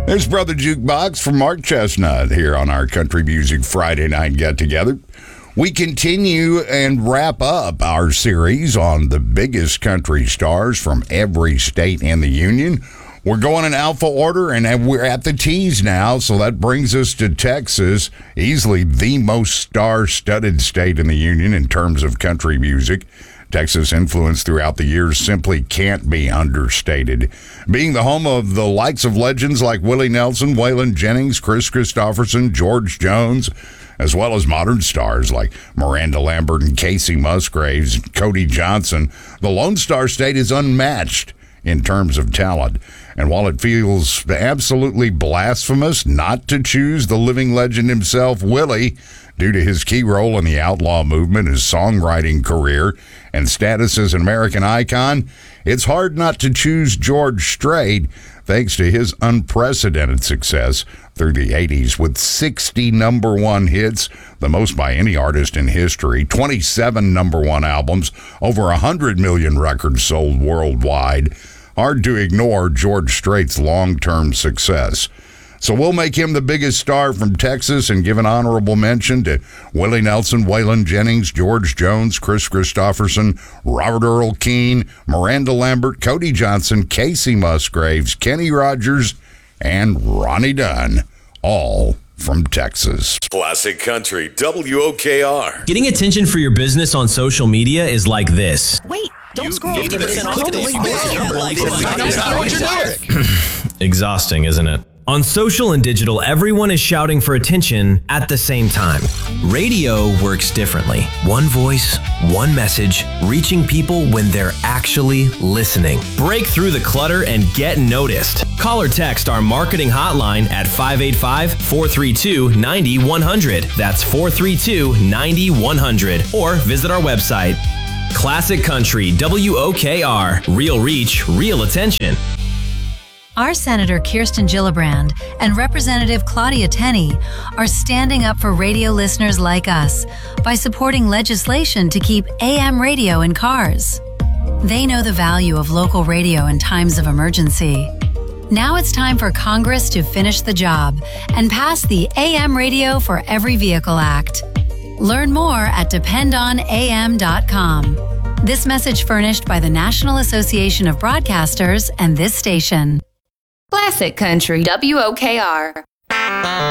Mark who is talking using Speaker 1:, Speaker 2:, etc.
Speaker 1: There's Brother Jukebox from Mark Chestnut here on our Country Music Friday Night Get-Together. We continue and wrap up our series on the biggest country stars from every state in the union. We're going in alpha order, and we're at the T's now, so that brings us to Texas, easily the most star-studded state in the union in terms of country music. Texas' influence throughout the years simply can't be understated. Being the home of the likes of legends like Willie Nelson, Waylon Jennings, Kris Kristofferson, George Jones, as well as modern stars like Miranda Lambert and Kacey Musgraves, and Cody Johnson, the Lone Star State is unmatched in terms of talent. And while it feels absolutely blasphemous not to choose the living legend himself, Willie, due to his key role in the outlaw movement, his songwriting career, and status as an American icon, it's hard not to choose George Strait, thanks to his unprecedented success through the 80s with 60 number one hits, the most by any artist in history, 27 number one albums, over 100 million records sold worldwide. Hard to ignore George Strait's long-term success. So we'll make him the biggest star from Texas and give an honorable mention to Willie Nelson, Waylon Jennings, George Jones, Kris Kristofferson, Robert Earl Keen, Miranda Lambert, Cody Johnson, Kacey Musgraves, Kenny Rogers, and Ronnie Dunn, all from Texas.
Speaker 2: Classic Country, WOKR.
Speaker 3: Getting attention for your business on social media is like this.
Speaker 4: Wait, don't scroll.
Speaker 3: Exhausting, isn't it? On social and digital, everyone is shouting for attention at the same time. Radio works differently. One voice, one message, reaching people when they're actually listening. Break through the clutter and get noticed. Call or text our marketing hotline at 585-432-9100. That's 432-9100. Or visit our website. Classic Country, WOKR. Real reach, real attention.
Speaker 5: Our Senator Kirsten Gillibrand and Representative Claudia Tenney are standing up for radio listeners like us by supporting legislation to keep AM radio in cars. They know the value of local radio in times of emergency. Now it's time for Congress to finish the job and pass the AM Radio for Every Vehicle Act. Learn more at dependonam.com. This message furnished by the National Association of Broadcasters and this station.
Speaker 4: Classic Country, WOKR.